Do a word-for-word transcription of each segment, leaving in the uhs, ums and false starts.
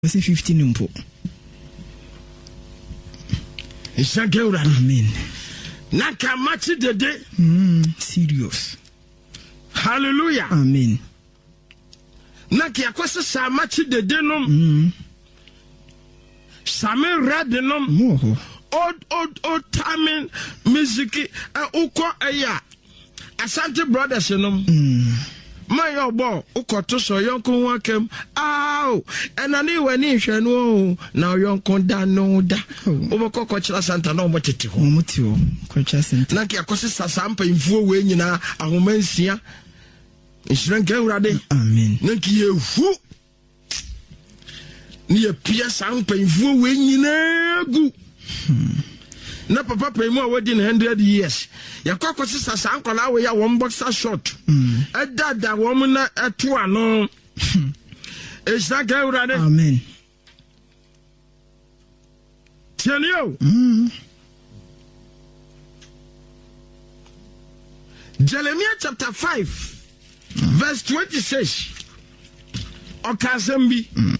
Verse fifteen mpo. Isagewra. Amen. Naka machi dede. Mm, serious. Hallelujah. Amen. Naki akwese sa machi dede nom. Mm. Same red nom. Mo. Old old old timing music uh, uko aya. Asante brothers nom. Mm. My obo ukoto so yonko wakem. Ow. And ani wani hwenu na yonko da no da. Oboko kochira santa na omotete ho. Omoti ho. Kochira santa. Na kia kwese sasampa mfuo we nyina ahomansia. Nshrenke urade. Amen. Na kia hu. Ni e pia sampa mfuo we nyina gu. Hmm. Na papa pay mo within one hundred years. Ya kwako sisa sankola we ya one boxer short. Mm. Edada wo na eto ano. Isaka urade. Amen. Tienio. Mm. Jeremiah chapter five mm. verse twenty-six. Okasembi. Mm.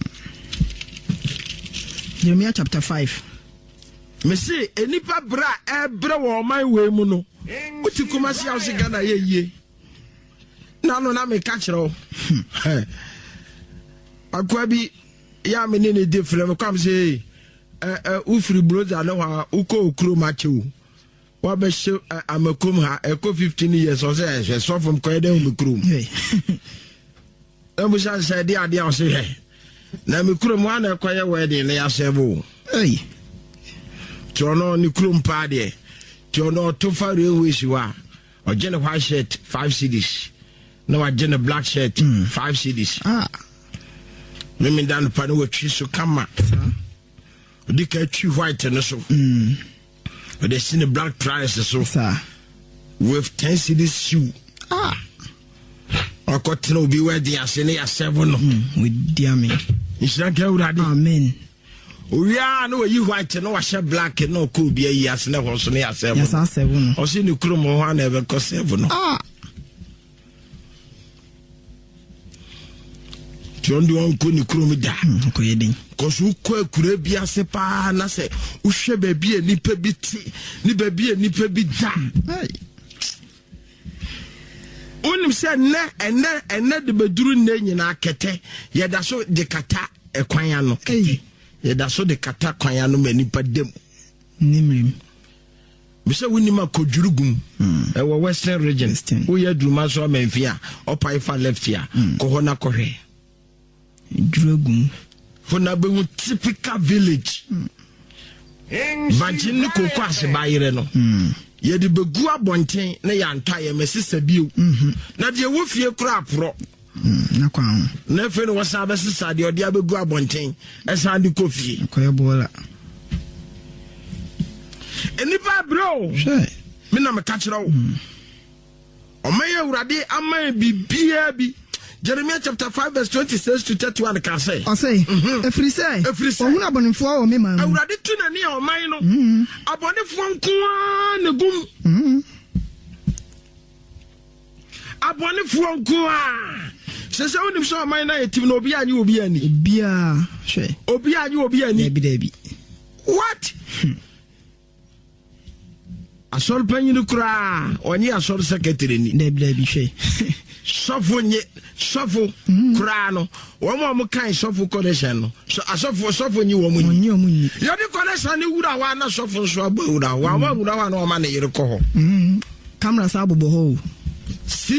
Jeremiah chapter five. Me say enipa bra ebre wo man we mu no. Uti kumasi ya usigana ye ye. Na no na me ka kire o. Akwa bi ya me ne ne de frem kwam say eh eh ufiri broda na wa uko okro ma chewu. Wa be she amakom ha eko fifteen years o say she so from ko eden omikrom. Hey. E mo sha say de ade o say he. Na mikrom wa na ekoye wedding na ya sebo. Hey. Tono ni krum pa de tono to fa railway shiwa o gene white shirt five cedis na wa gene black shirt mm. five cedis ah me me dan pa no watwi so kama o di ka twi white no so mm o de sin black price so sir with ten cedis shoe ah o ko tino bi wedding ase ne ya seven no mm with diame insha Allah amen. We are no you white no wash black no could be a years never so near seven. Yes, I seven. Or see the chrome one ever cost seven. Ah. John do uncle ni chrome da. Koyedin. Cause who quack could be a sepa na say, Ushe baby a nipper bit, ni baby a nipper bit da. Unim said ne and ne and net the bedroom name in our kete, yet that's so the kata a quayano. Ye da so de kata kwanya no manipa dem nimrim me se wonima kodjurugum mm. e wo western region wo ye duruma so amfia opai fa left ya mm. ko hona ko hwe jurugum fona be hu typical village mm. Virgin ni ko kwa se bayire no mm. ye de begu abonten na ya ntwa ye mesisa bio mm -hmm. na de wo fie kura apro mm na kwa na fe no wasa be sisa de odi abegu abonten esa de kofi ko ye bola enipa bro sure me na me ka kire wo o maye urade ama bibia bi Jeremiah chapter five verse twenty-six to thirty-one can say I say every say every say ohuna bonifo o me man urade tu na ni o man no abonifo nko a na gum abonifo nko a sese wonim so man na yetim na obi anyi obi ani obi a hwe obi anyi obi ani debi debi what asol panyi kura onye asol secretary ni debi debi hwe sofo nye sofo kura no wo mo mo kan sofo connection no so asofo sofo nyi wo mo nyi wo mo nyi yo di connection ni wura wa na sofo so agba wura wa wa wura wa na o ma na yire ko ho mm camera sa bobo ho